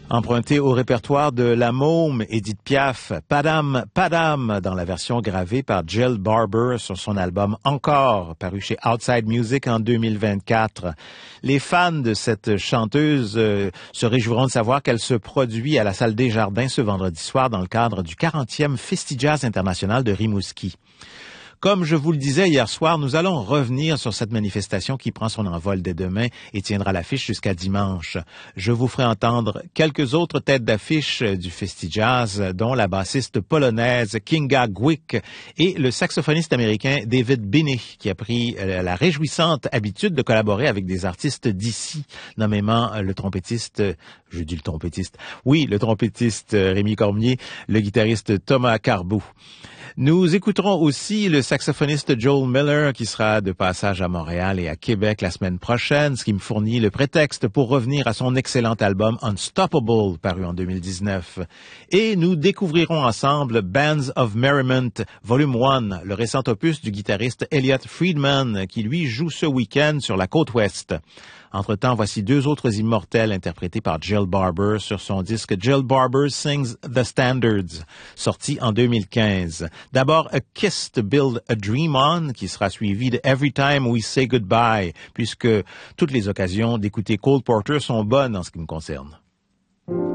Emprunté au répertoire de La Môme, Édith Piaf, Padam, Padam, dans la version gravée par Jill Barber sur son album Encore, paru chez Outside Music en 2024. Les fans de cette chanteuse se réjouiront de savoir qu'elle se produit à la Salle des Jardins ce vendredi soir dans le cadre du 40e Festivals international de Rimouski. Comme je vous le disais hier soir, nous allons revenir sur cette manifestation qui prend son envol dès demain et tiendra l'affiche jusqu'à dimanche. Je vous ferai entendre quelques autres têtes d'affiche du Festivals, dont la bassiste polonaise Kinga Gwick et le saxophoniste américain David Binney, qui a pris la réjouissante habitude de collaborer avec des artistes d'ici, nommément le trompettiste Rémi Cormier, le guitariste Thomas Carbou. Nous écouterons aussi le saxophoniste Joel Miller qui sera de passage à Montréal et à Québec la semaine prochaine, ce qui me fournit le prétexte pour revenir à son excellent album Unstoppable, paru en 2019. Et nous découvrirons ensemble Bands of Merriment, Volume 1, le récent opus du guitariste Elliot Friedman, qui lui joue ce week-end sur la côte ouest. Entre-temps, voici deux autres immortels interprétés par Jill Barber sur son disque Jill Barber Sings the Standards, sorti en 2015. D'abord, A Kiss to Build a Dream On, qui sera suivi de Every Time We Say Goodbye, puisque toutes les occasions d'écouter Cole Porter sont bonnes en ce qui me concerne.